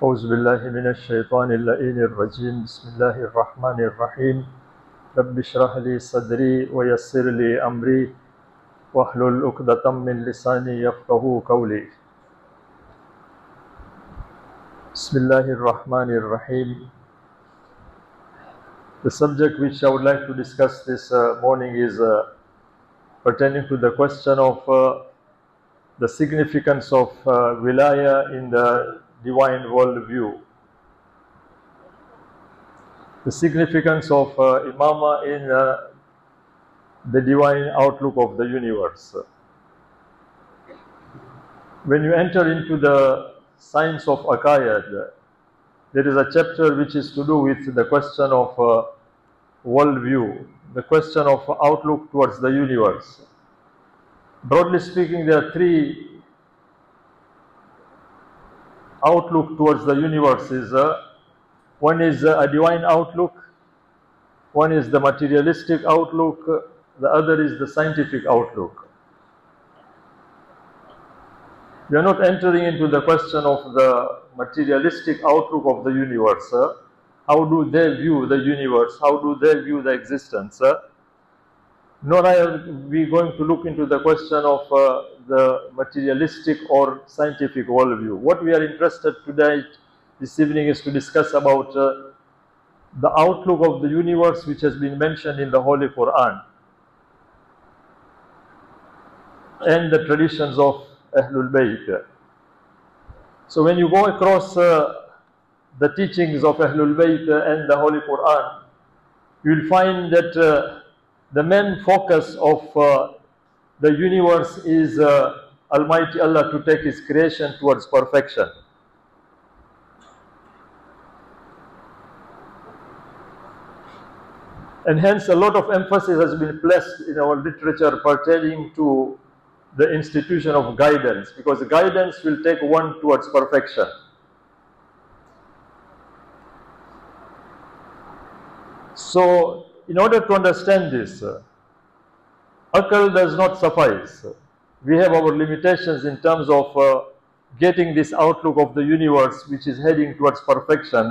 أعوذ بالله من الشيطان اللعين الرجيم بسم الله الرحمن الرحيم رب اشرح لي صدري ويسر لي أمري واحلل عقدة من لساني يفقهوا قولي بسم الله الرحمن الرحيم. The subject which I would like to discuss this morning is pertaining to the question of the significance of wilaya in the divine worldview, the significance of imama in the divine outlook of the universe. When you enter into the science of Aqaid, there is a chapter which is to do with the question of worldview, the question of outlook towards the universe. Broadly speaking, there are three outlook towards the universe. One is a divine outlook, one is the materialistic outlook, the other is the scientific outlook. We are not entering into the question of the materialistic outlook of the universe. How do they view the universe? How do they view the existence? Nor are we going to look into the question of the materialistic or scientific worldview. What we are interested today, this evening, is to discuss about the outlook of the universe which has been mentioned in the Holy Quran and the traditions of Ahlul Bayt. So when you go across the teachings of Ahlul Bayt and the Holy Quran, you will find that the main focus of the universe is Almighty Allah to take His creation towards perfection. And hence a lot of emphasis has been placed in our literature pertaining to the institution of guidance, because guidance will take one towards perfection. So, in order to understand this, Aql does not suffice. We have our limitations in terms of getting this outlook of the universe which is heading towards perfection.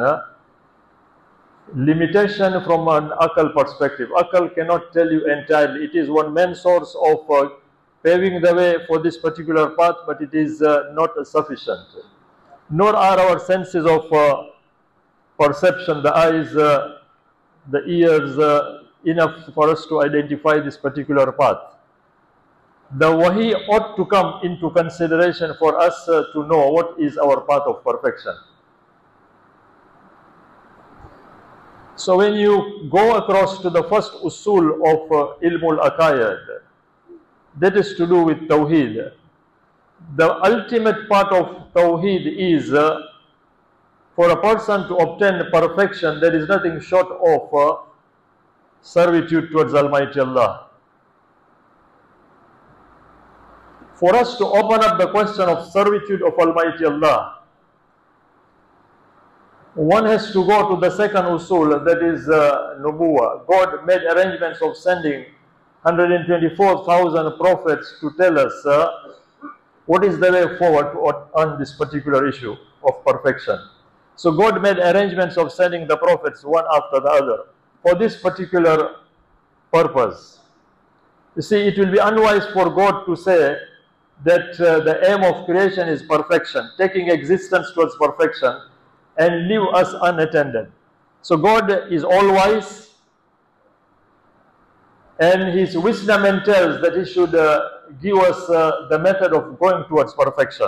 Limitation from an Aql perspective. Aql cannot tell you entirely. It is one main source of paving the way for this particular path, but it is not sufficient. Nor are our senses of perception, the eyes, the ears, enough for us to identify this particular path. The wahi ought to come into consideration for us to know what is our path of perfection. So when you go across to the first usul of Ilmul Aqaid, that is to do with Tawheed. The ultimate part of Tawheed is for a person to obtain perfection, there is nothing short of servitude towards Almighty Allah. For us to open up the question of servitude of Almighty Allah, one has to go to the second usul, that is Nubuwah. God made arrangements of sending 124,000 prophets to tell us what is the way forward on this particular issue of perfection. So God made arrangements of sending the prophets one after the other for this particular purpose. You see, it will be unwise for God to say that the aim of creation is perfection, taking existence towards perfection, and leave us unattended. So God is all-wise, and His wisdom entails that He should give us the method of going towards perfection.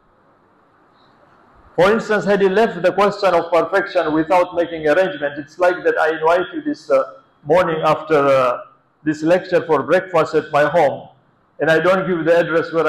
For instance, had He left the question of perfection without making arrangement, it's like that I invite you this morning after this lecture for breakfast at my home, and I don't give the address where